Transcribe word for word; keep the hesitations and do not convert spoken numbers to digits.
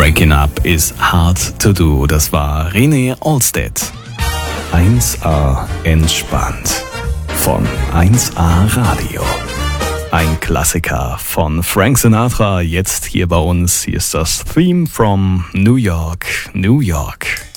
Breaking up is hard to do. Das war René Olstedt. eins A entspannt von eins A Radio. Ein Klassiker von Frank Sinatra, jetzt hier bei uns. Hier ist das Theme from New York, New York.